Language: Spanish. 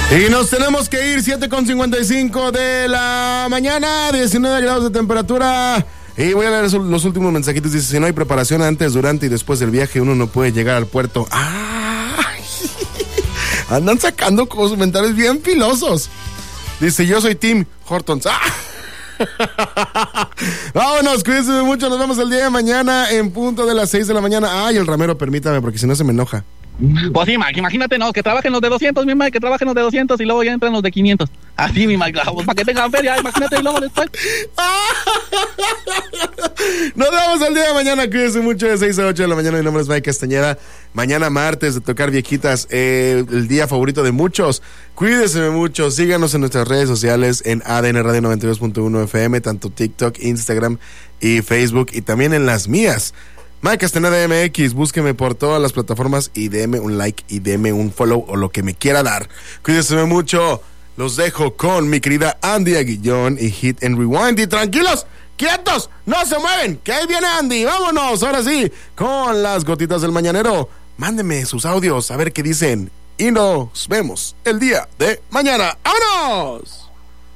Y nos tenemos que ir, 7:55 de la mañana, 19 grados de temperatura. Y voy a leer los últimos mensajitos. Dice, si no hay preparación antes, durante y después del viaje, uno no puede llegar al puerto. Andan sacando comentarios bien filosos. Dice, yo soy Tim Hortons. Vámonos, cuídense mucho. Nos vemos el día de mañana en punto de las 6 de la mañana. Ay, el ramero, permítame, porque si no se me enoja. Pues sí, Mike, imagínate, no, que trabajen los de 200, mi Mike, que trabajen los de 200 y luego ya entran los de 500. Así, mi Mike, pues para que tengan feria, imagínate, y luego después. Nos vemos el día de mañana, cuídense mucho, de 6 a 8 de la mañana. Mi nombre es Mike Castañeda. Mañana martes de tocar viejitas, el día favorito de muchos. Cuídense mucho, síganos en nuestras redes sociales en ADN Radio 92.1 FM, tanto TikTok, Instagram y Facebook, y también en las mías. Mike Castañeda MX, búsqueme por todas las plataformas y deme un like y deme un follow o lo que me quiera dar. Cuídense mucho, los dejo con mi querida Andy Aguillón y Hit and Rewind. Y tranquilos, quietos, no se mueven, que ahí viene Andy. Vámonos, ahora sí, con las gotitas del mañanero. Mándenme sus audios a ver qué dicen y nos vemos el día de mañana. ¡Vámonos!